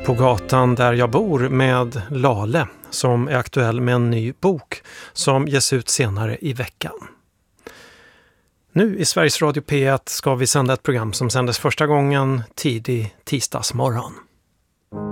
På gatan där jag bor med Lale som är aktuell med en ny bok som ges ut senare i veckan. Nu i Sveriges Radio P1 ska vi sända ett program som sändes första gången tidig tisdagsmorgon.